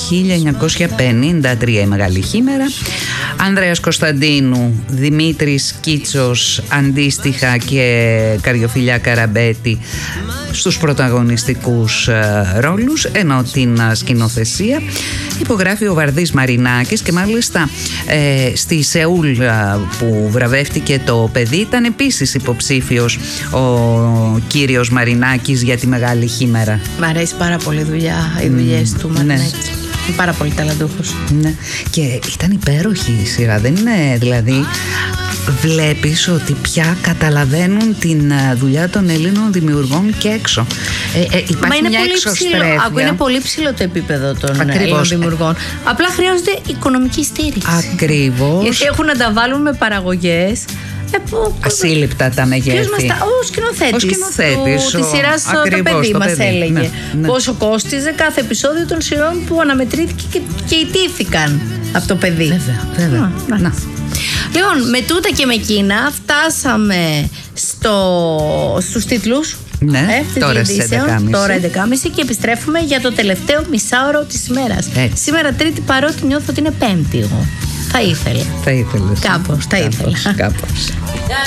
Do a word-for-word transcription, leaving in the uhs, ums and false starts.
χίλια εννιακόσια πενήντα τρία η Μεγάλη Χήμερα. Ανδρέας Κωνσταντίνου, Δημήτρης Κίτσος αντίστοιχα και Καριοφιλιά Καραμπέτη στους πρωταγωνιστικούς ε, ρόλους, ενώ την ε, σκηνοθεσία υπογράφει ο Βαρδής Μαρινάκης. Και μάλιστα ε, στη Σεούλ ε, που βραβεύτηκε το παιδί ήταν επίσης υποψήφιος ο κύριος Μαρινάκης για τη Μεγάλη Χήμερα. Μ' αρέσει πάρα πολύ δουλειά, οι δουλειές mm, του Μαρινάκη. Ναι. Είναι πάρα πολύ ταλαντούχος. Ναι. Και ήταν υπέροχη η σειρά. Δεν είναι, δηλαδή, βλέπεις ότι πια καταλαβαίνουν την δουλειά των Ελλήνων δημιουργών και έξω. Ε, ε, υπάρχει μια εξωστρέφεια. Άκου, είναι πολύ ψηλό το επίπεδο των Ακριβώς. Ελλήνων δημιουργών. Απλά χρειάζονται οικονομική στήριξη. Ακριβώς. Γιατί έχουν να τα βάλουν με παραγωγές. Ε, που, ασύλληπτα τα μεγέθη. Ο σκηνοθέτης της σειράς το παιδί μας έλεγε ναι, ναι. πόσο κόστιζε κάθε επεισόδιο των σειρών που αναμετρήθηκε και, και ιτήθηκαν από το παιδί. Βέβαια, βέβαια. Να, να. Λοιπόν, με τούτα και με εκείνα φτάσαμε στο, στους τίτλους. Ναι, ε, τώρα στις έντεκα και μισή και επιστρέφουμε για το τελευταίο μισάωρο της ημέρας. Έτσι. Σήμερα Τρίτη, παρότι νιώθω ότι είναι Πέμπτη εγώ. Θα ήθελα. Θα ήθελες. Κάπως, θα ήθελα. Κάπως.